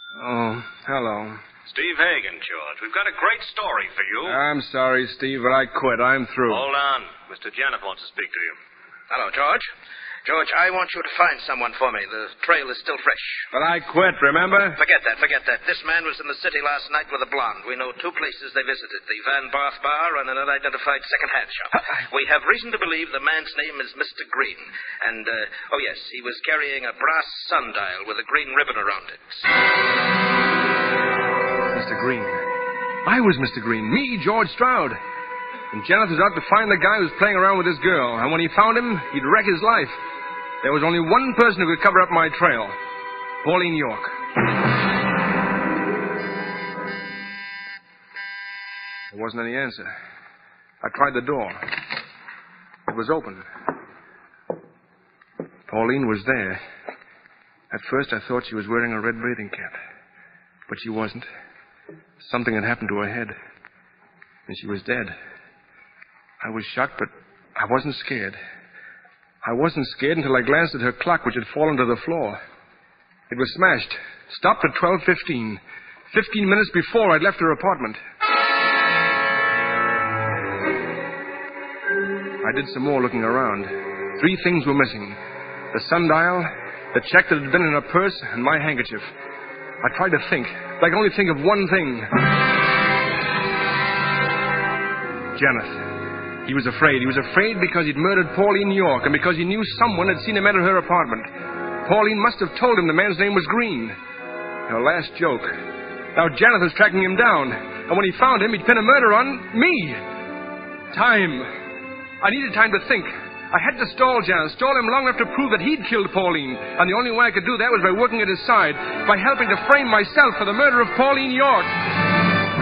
Oh, hello. Steve Hagen, George. We've got a great story for you. I'm sorry, Steve, but I quit. I'm through. Hold on. Mr. Janet wants to speak to you. Hello, George. George, I want you to find someone for me. The trail is still fresh. But I quit, remember? Forget that. This man was in the city last night with a blonde. We know two places they visited, the Van Barth Bar and an unidentified second-hand shop. We have reason to believe the man's name is Mr. Green. And, yes, he was carrying a brass sundial with a green ribbon around it. Mr. Green. I was Mr. Green. Me, George Stroud. And Janet was out to find the guy who was playing around with this girl. And when he found him, he'd wreck his life. There was only one person who could cover up my trail. Pauline York. There wasn't any answer. I tried the door. It was open. Pauline was there. At first, I thought she was wearing a red bathing cap. But she wasn't. Something had happened to her head. And she was dead. I was shocked, but I wasn't scared. I wasn't scared until I glanced at her clock, which had fallen to the floor. It was smashed. Stopped at 12:15. 15 minutes before I'd left her apartment. I did some more looking around. 3 things were missing. The sundial, the check that had been in her purse, and my handkerchief. I tried to think. I could only think of one thing. Janet. He was afraid. He was afraid because he'd murdered Pauline York and because he knew someone had seen him enter her apartment. Pauline must have told him the man's name was Green. Her last joke. Now Janet was tracking him down. And when he found him, he'd pin a murder on me. Time. I needed time to think. I had to stall Janet, stall him long enough to prove that he'd killed Pauline. And the only way I could do that was by working at his side, by helping to frame myself for the murder of Pauline York.